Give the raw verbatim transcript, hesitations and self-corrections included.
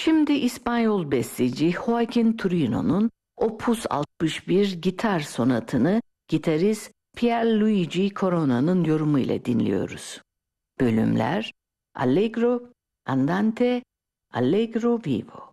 Şimdi İspanyol besteci Joaquin Turino'nun Opus altmış bir gitar sonatını gitarist Pierluigi Corona'nın yorumu ile dinliyoruz. Bölümler Allegro, Andante, Allegro vivo.